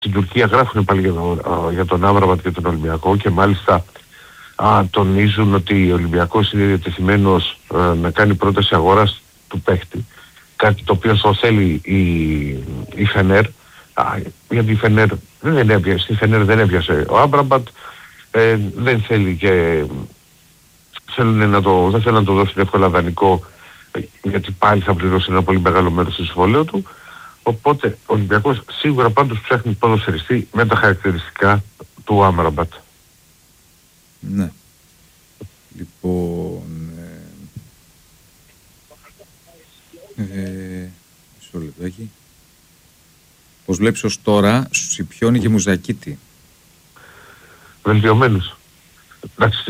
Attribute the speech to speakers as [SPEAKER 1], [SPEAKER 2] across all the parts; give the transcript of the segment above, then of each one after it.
[SPEAKER 1] στην Τουρκία γράφουν πάλι για τον Άμραμπατ και τον Ολυμπιακό και μάλιστα τονίζουν ότι ο Ολυμπιακός είναι διατεθειμένος να κάνει πρόταση αγοράς του παίχτη. Κάτι το οποίο το θέλει η Φενέρ, γιατί η Φενέρ στη Φενέρ δεν έπιασε ο Άμραμπατ, δεν θέλει και δεν θέλουν να το δώσουν εύκολα δανεικό, γιατί πάλι θα πληρώσει ένα πολύ μεγάλο μέρος του συμβολέου του. Οπότε ο Ολυμπιακός σίγουρα πάντως ψάχνει ποδοσφαιριστή με τα χαρακτηριστικά του Άμραμπατ.
[SPEAKER 2] Ναι. Λοιπόν... μισό λεπτάκι. Πώς βλέπεις ως τώρα Σιπιόνι και Μουζακίτη?
[SPEAKER 1] Βελτιωμένους. Εντάξει,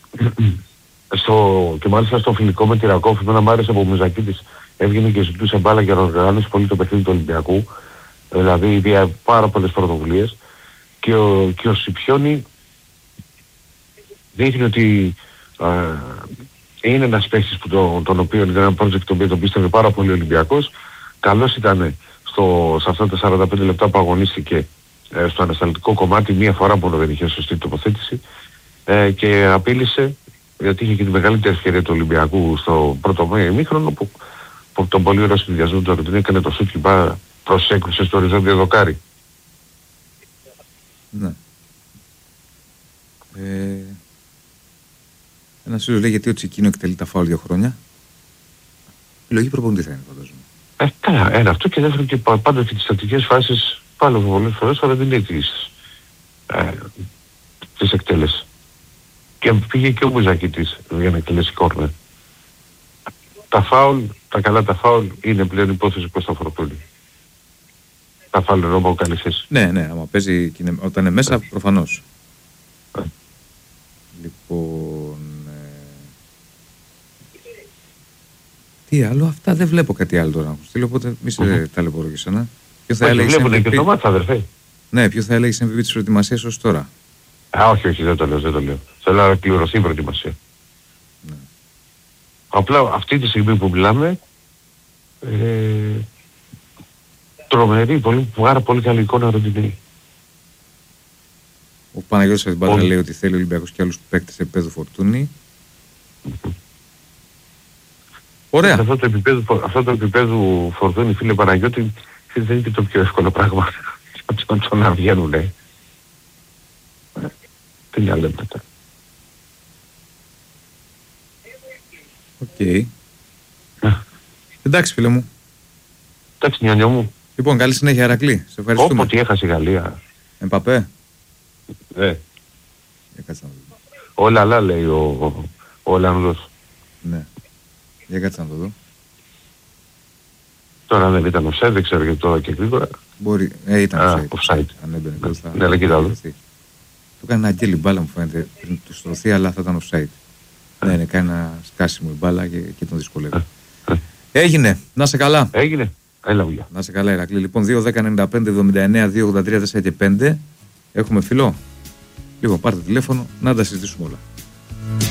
[SPEAKER 1] και μάλιστα στο φιλικό με τη Ρακόφ, εμένα μ' άρεσε από ο Μουζακίτης. Έβγαινε και ζητούσε μπάλα για να οργανώσει πολύ το παιχνίδι του Ολυμπιακού. Δηλαδή είδε πάρα πολλές πρωτοβουλίες. Και ο Σιπιόνι δείχνει ότι είναι ένας παίκτης τον οποίο είναι ένα project το οποίο τον πίστευε πάρα πολύ ο Ολυμπιακός. Καλός ήταν σε αυτά τα 45 λεπτά που αγωνίστηκε στο ανασταλτικό κομμάτι, μία φορά μόνο δεν είχε σωστή τοποθέτηση και απείλησε, γιατί είχε και τη μεγαλύτερη ευκαιρία του Ολυμπιακού στο πρώτο ημίχρονο που τον πολύ ωραίο συνδυασμό του Αρντινή έκανε το σούτ και προσέκρουσε στο οριζόντιο δοκάρι.
[SPEAKER 2] Ναι. Ένας φίλος λέει γιατί ο Τσικίνο εκτελεί τα φάουλ 2 χρόνια. Η λογική προπονητή θα είναι, φαντάζομαι.
[SPEAKER 1] Καλά, ένα αυτό και δεύτερον και πάντα και τις στατικές φάσεις πάλι πολλές φορές αλλά δεν είναι της εκτέλεσης. Και πήγε και ο Μουζακίτης για να εκτελέσει κόρνερ. Τα καλά φάουλ είναι πλέον υπόθεση προς το Φορτούνι. Τα φάουλ εννοώ από καλή θέση.
[SPEAKER 2] Ναι, άμα παίζει όταν είναι μέσα προφανώς. Λοιπόν... τι άλλο, αυτά δεν βλέπω κάτι άλλο τώρα. Οπότε μη σε ταλαιπωρώ και σένα. Ποιο θα έλεγες
[SPEAKER 1] MVP... και το μάτσα, αδερφέ.
[SPEAKER 2] Ναι, ποιο θα έλεγες MVP της προετοιμασίας ως τώρα?
[SPEAKER 1] Όχι, δεν το λέω. Θέλω να κληρωθεί η προετοιμασία. Ναι. Απλά αυτή τη στιγμή που μιλάμε, τρομερή, πάρα πολύ καλή εικόνα Ροντινέη.
[SPEAKER 2] Ο Παναγιώτης Αριμπάλα λέει ότι θέλει ο Ολυμπιακός και άλλους παίκτες σε επίπεδο Φορτούνη. Ωραία.
[SPEAKER 1] Αυτό το επίπεδο Φορτούνη, φίλε Παναγιώτη, δεν είναι και το πιο εύκολο πράγμα να βγαίνουνε. Τι να λέμε τώρα.
[SPEAKER 2] Οκ. Εντάξει φίλε μου.
[SPEAKER 1] Εντάξει νιάνιο μου.
[SPEAKER 2] Λοιπόν, καλή συνέχεια Ηρακλή. Σε ευχαριστούμε.
[SPEAKER 1] Όποτε έχασε η Γαλλία.
[SPEAKER 2] Εμπαπέ.
[SPEAKER 1] Όλα άλλα λέει ο Ολλανδός.
[SPEAKER 2] Ναι. Για κάτσε να το δω.
[SPEAKER 1] Τώρα δεν ήταν offside, δεν ξέρω γιατί τώρα και γρήγορα.
[SPEAKER 2] Μπορεί, ήταν
[SPEAKER 1] offside.
[SPEAKER 2] Αν έμπαινε θα...
[SPEAKER 1] Ναι, αλλά κοίτα εδώ.
[SPEAKER 2] Του έκανε ένα αγγέλι μπάλα μου φαίνεται πριν του στρωθεί, αλλά θα ήταν offside. Ναι, κάνει ένα σκάσιμο η μπάλα και τον δυσκολεύει. Έγινε, να σε καλά.
[SPEAKER 1] Έγινε, έλα βουλιά.
[SPEAKER 2] Να σε καλά Ηρακλή. Λοιπόν, 2-10-95-79-2-83-4 και 5. Έχουμε φιλό. Λοιπόν, πάρτε τηλέφωνο να τα συζητήσουμε όλα.